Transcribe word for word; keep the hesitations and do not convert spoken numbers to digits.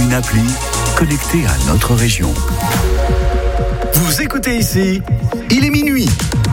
Une appli connectée à notre région. Vous écoutez ici, il est minuit.